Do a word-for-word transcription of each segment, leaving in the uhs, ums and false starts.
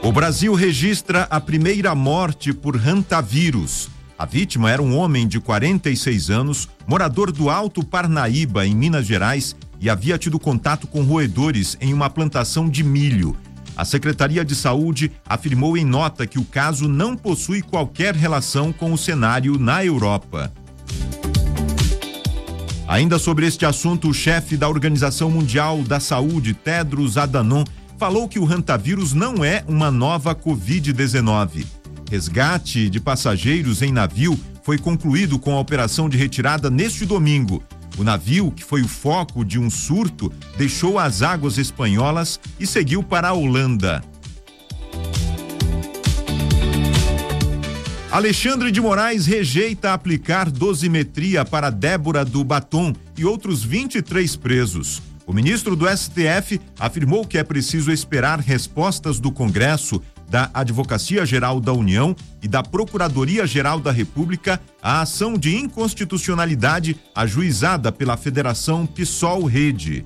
O Brasil registra a primeira morte por hantavírus. A vítima era um homem de quarenta e seis anos, morador do Alto Parnaíba, em Minas Gerais, e havia tido contato com roedores em uma plantação de milho. A Secretaria de Saúde afirmou em nota que o caso não possui qualquer relação com o cenário na Europa. Ainda sobre este assunto, o chefe da Organização Mundial da Saúde, Tedros Adhanom, falou que o hantavírus não é uma nova covid dezenove. Resgate de passageiros em navio foi concluído com a operação de retirada neste domingo. O navio, que foi o foco de um surto, deixou as águas espanholas e seguiu para a Holanda. Alexandre de Moraes rejeita aplicar dosimetria para Débora do Batom e outros vinte e três presos. O ministro do S T F afirmou que é preciso esperar respostas do Congresso, da Advocacia Geral da União e da Procuradoria-Geral da República à ação de inconstitucionalidade ajuizada pela Federação PSOL-Rede.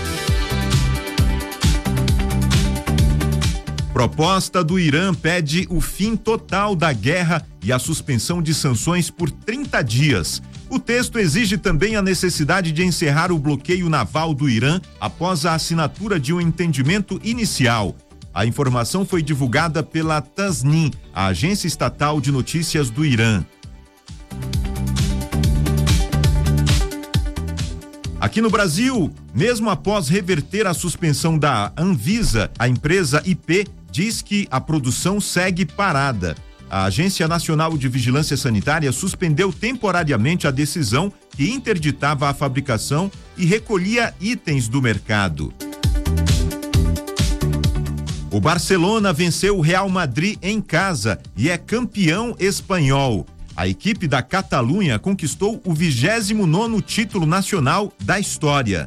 Proposta do Irã pede o fim total da guerra e a suspensão de sanções por trinta dias. O texto exige também a necessidade de encerrar o bloqueio naval do Irã após a assinatura de um entendimento inicial. A informação foi divulgada pela Tasnim, a agência estatal de notícias do Irã. Aqui no Brasil, mesmo após reverter a suspensão da Anvisa, a empresa I P diz que a produção segue parada. A Agência Nacional de Vigilância Sanitária suspendeu temporariamente a decisão que interditava a fabricação e recolhia itens do mercado. O Barcelona venceu o Real Madrid em casa e é campeão espanhol. A equipe da Catalunha conquistou o vigésimo nono título nacional da história.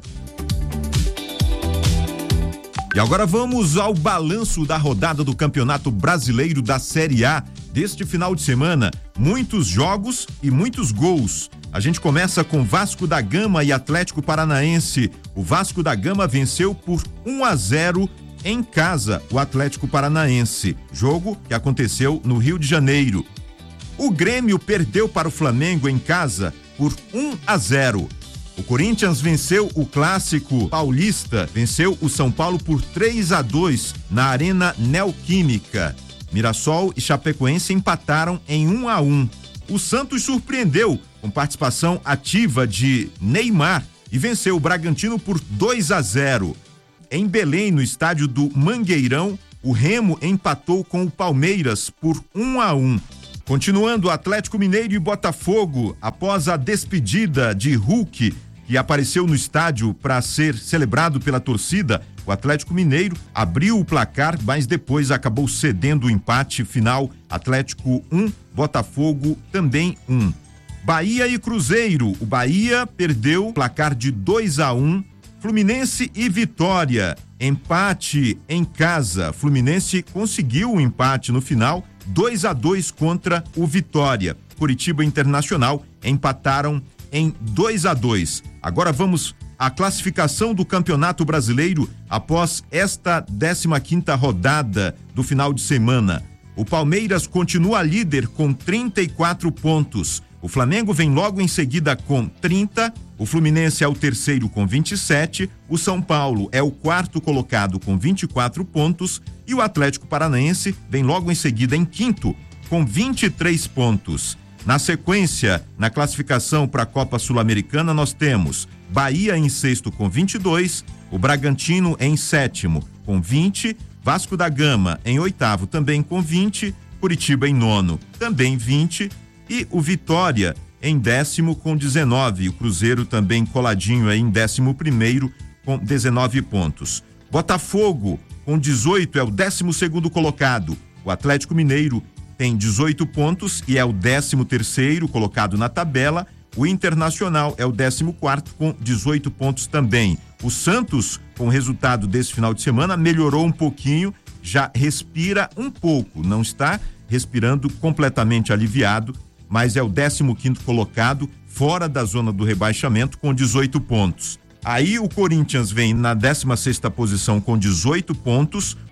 E agora vamos ao balanço da rodada do Campeonato Brasileiro da Série A. Deste final de semana, muitos jogos e muitos gols. A gente começa com Vasco da Gama e Atlético Paranaense. O Vasco da Gama venceu por um a zero em casa o Atlético Paranaense, jogo que aconteceu no Rio de Janeiro. O Grêmio perdeu para o Flamengo em casa por um a zero. O Corinthians venceu o Clássico Paulista, venceu o São Paulo por três a dois na Arena Neoquímica. Mirassol e Chapecoense empataram em um a um. O Santos surpreendeu com participação ativa de Neymar e venceu o Bragantino por dois a zero. Em Belém, no estádio do Mangueirão, o Remo empatou com o Palmeiras por um a um. Continuando, Atlético Mineiro e Botafogo, após a despedida de Hulk, que apareceu no estádio para ser celebrado pela torcida, o Atlético Mineiro abriu o placar, mas depois acabou cedendo o empate final. Atlético um, Botafogo também um. Bahia e Cruzeiro, o Bahia perdeu o placar de dois a um. Fluminense e Vitória, empate em casa. Fluminense conseguiu o empate no final, dois a dois contra o Vitória. Curitiba Internacional empataram em dois a dois. Agora vamos à classificação do Campeonato Brasileiro após esta décima quinta rodada do final de semana. O Palmeiras continua líder com trinta e quatro pontos. O Flamengo vem logo em seguida com trinta, o Fluminense é o terceiro com vinte e sete, o São Paulo é o quarto colocado com vinte e quatro pontos e o Atlético Paranaense vem logo em seguida em quinto com vinte e três pontos. Na sequência, na classificação para a Copa Sul-Americana, nós temos Bahia em sexto com vinte e dois, o Bragantino em sétimo com vinte, Vasco da Gama em oitavo também com vinte, Curitiba em nono também vinte e o Vitória em décimo com dezenove. O Cruzeiro também coladinho aí em décimo primeiro com dezenove pontos. Botafogo com dezoito é o décimo segundo colocado. O Atlético Mineiro tem dezoito pontos e é o décimo terceiro colocado na tabela. O Internacional é o décimo quarto com dezoito pontos também. O Santos, com o resultado desse final de semana, melhorou um pouquinho, já respira um pouco, não está respirando completamente aliviado, mas é o décimo quinto colocado, fora da zona do rebaixamento, com dezoito pontos. Aí o Corinthians vem na décima sexta posição com dezoito pontos,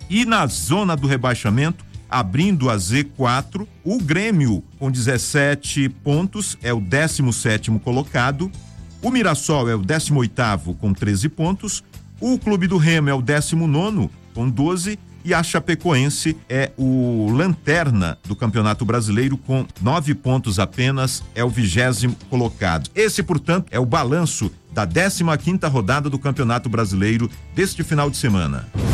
E na zona do rebaixamento, abrindo a Z quatro, o Grêmio, com dezessete pontos, é o décimo sétimo colocado. O Mirassol é o décimo oitavo com treze pontos. O Clube do Remo é o décimo nono com doze. E a Chapecoense é o lanterna do Campeonato Brasileiro com nove pontos apenas, é o vigésimo colocado. Esse, portanto, é o balanço da décima quinta rodada do Campeonato Brasileiro deste final de semana.